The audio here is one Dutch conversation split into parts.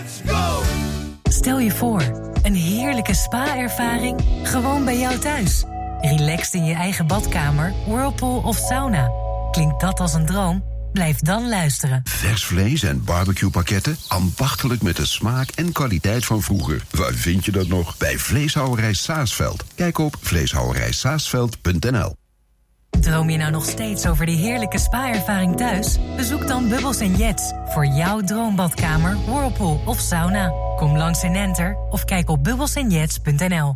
Let's go! Stel je voor, een heerlijke spa-ervaring gewoon bij jou thuis. Relaxed in je eigen badkamer, whirlpool of sauna. Klinkt dat als een droom? Blijf dan luisteren. Vers vlees en barbecuepakketten, ambachtelijk met de smaak en kwaliteit van vroeger. Waar vind je dat nog? Bij Vleeshouwerij Saasveld. Kijk op vleeshouwerijsaasveld.nl. Droom je nou nog steeds over die heerlijke spa-ervaring thuis? Bezoek dan Bubbles & Jets voor jouw droombadkamer, whirlpool of sauna. Kom langs in Enter of kijk op bubbelsandjets.nl.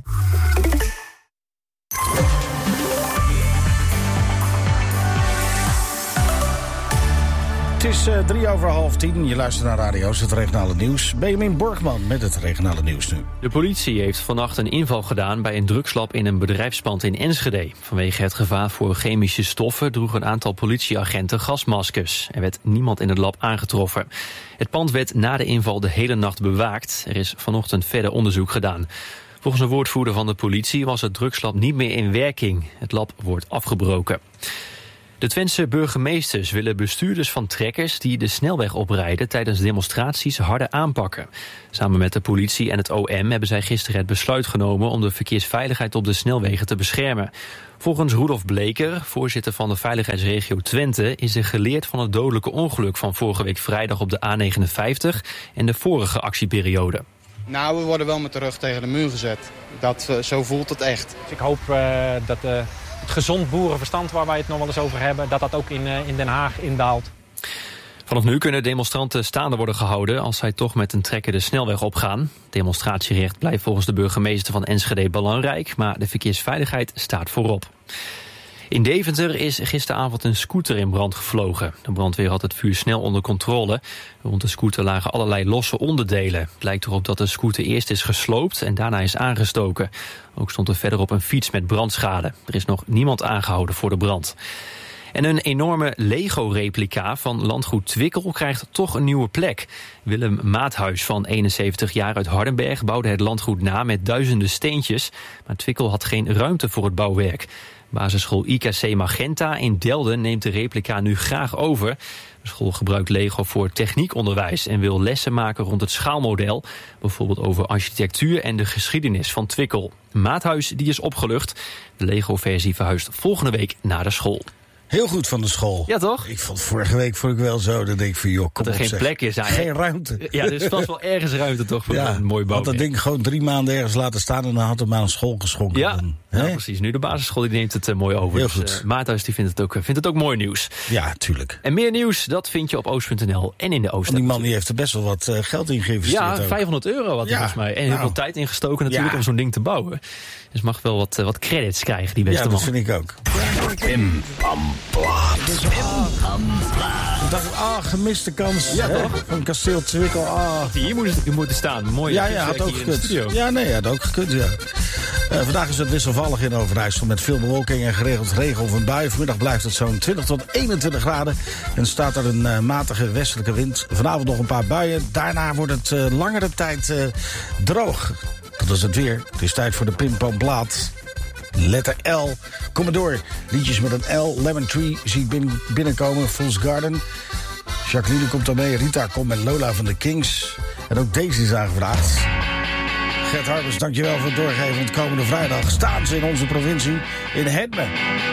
Het is 9:03. Je luistert naar radio's, het regionale nieuws. Benjamin Borgman met het regionale nieuws nu. De politie heeft vannacht een inval gedaan bij een drugslab in een bedrijfspand in Enschede. Vanwege het gevaar voor chemische stoffen droegen een aantal politieagenten gasmaskers. Er werd niemand in het lab aangetroffen. Het pand werd na de inval de hele nacht bewaakt. Er is vanochtend verder onderzoek gedaan. Volgens een woordvoerder van de politie was het drugslab niet meer in werking. Het lab wordt afgebroken. De Twentse burgemeesters willen bestuurders van trekkers die de snelweg oprijden tijdens demonstraties harder aanpakken. Samen met de politie en het OM hebben zij gisteren het besluit genomen om de verkeersveiligheid op de snelwegen te beschermen. Volgens Roelof Bleker, voorzitter van de veiligheidsregio Twente, is er geleerd van het dodelijke ongeluk van vorige week vrijdag op de A59 en de vorige actieperiode. Nou, we worden wel met de rug tegen de muur gezet. Zo voelt het echt. Ik hoop dat het gezond boerenverstand waar wij het nog wel eens over hebben, dat ook in Den Haag indaalt. Vanaf nu kunnen demonstranten staande worden gehouden als zij toch met een trekker de snelweg opgaan. Demonstratierecht blijft volgens de burgemeester van Enschede belangrijk, maar de verkeersveiligheid staat voorop. In Deventer is gisteravond een scooter in brand gevlogen. De brandweer had het vuur snel onder controle. Rond de scooter lagen allerlei losse onderdelen. Het lijkt erop dat de scooter eerst is gesloopt en daarna is aangestoken. Ook stond er verderop een fiets met brandschade. Er is nog niemand aangehouden voor de brand. En een enorme Lego-replica van landgoed Twickel krijgt toch een nieuwe plek. Willem Maathuis van 71 jaar uit Hardenberg bouwde het landgoed na met duizenden steentjes. Maar Twickel had geen ruimte voor het bouwwerk. Basisschool IKC Magenta in Delden neemt de replica nu graag over. De school gebruikt Lego voor techniekonderwijs en wil lessen maken rond het schaalmodel. Bijvoorbeeld over architectuur en de geschiedenis van Twickel. Maathuis die is opgelucht. De Lego-versie verhuist volgende week naar de school. Heel goed van de school. Ja, toch? Ik vond vorige week wel zo. Dan denk ik van, joh, kom dat er op, geen plek is. Geen ruimte. Ja, er is vast wel ergens ruimte toch voor een mooi bouwwerk. Want dat ding gewoon 3 maanden ergens laten staan en dan had hem aan een school geschonken. Ja, precies. Nu de basisschool die neemt het mooi over. Heel dus, goed. Maathuis die vindt het ook mooi nieuws. Ja, tuurlijk. En meer nieuws, dat vind je op oost.nl en in de Oost. Die man die heeft er best wel wat geld in geïnvesteerd. Ja, €500 had hij volgens mij. En heel veel tijd ingestoken natuurlijk om zo'n ding te bouwen. Dus mag wel wat credits krijgen, die beste man. Ja, dat vind ik ook. Pim Pam Plaat. Ik dacht, gemiste kans. Ja, toch? Van Kasteel Twickel. Hier moeten staan. Mooi. Ja, had ook gekund. Ja, nee, had ook gekund, ja. Vandaag is het wisselvallig in Overijssel met veel bewolking en geregeld regen of een bui. Vanmiddag blijft het zo'n 20 tot 21 graden en staat er een matige westelijke wind. Vanavond nog een paar buien. Daarna wordt het langere tijd droog. Dat is het weer. Het is tijd voor de Pim Pam Plaat. Letter L. Kom maar door. Liedjes met een L. Lemon Tree zie ik binnenkomen. Fool's Garden. Jacqueline komt er mee. Rita komt met Lola van de Kings. En ook deze is aangevraagd. Gert Harbers, dankjewel voor het doorgeven. Want komende vrijdag staan ze in onze provincie in Hedme.